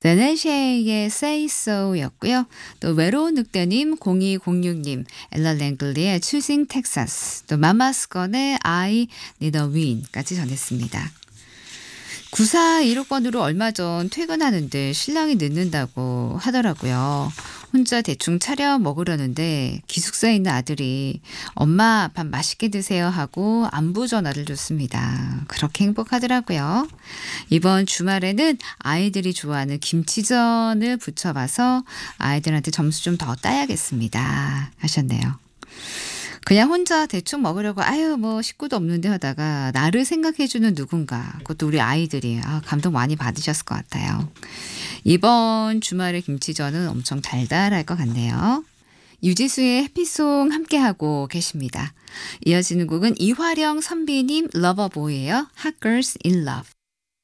베네시에의 Say So였고요. 또 외로운 늑대님 0206님 엘라 랭글리의 Choosing Texas 또 마마스건의 I Need a Win까지 전했습니다. 9416번으로 얼마 전 퇴근하는데 신랑이 늦는다고 하더라고요. 혼자 대충 차려 먹으려는데 기숙사에 있는 아들이 엄마 밥 맛있게 드세요 하고 안부 전화를 줬습니다. 그렇게 행복하더라고요. 이번 주말에는 아이들이 좋아하는 김치전을 부쳐봐서 아이들한테 점수 좀 더 따야겠습니다. 하셨네요. 그냥 혼자 대충 먹으려고 아유 뭐 식구도 없는데 하다가 나를 생각해주는 누군가 그것도 우리 아이들이 감동 많이 받으셨을 것 같아요. 이번 주말의 김치전은 엄청 달달할 것 같네요. 유지수의 해피송 함께하고 계십니다. 이어지는 곡은 이화령 선비님 러버보이예요. Hot Girls in Love.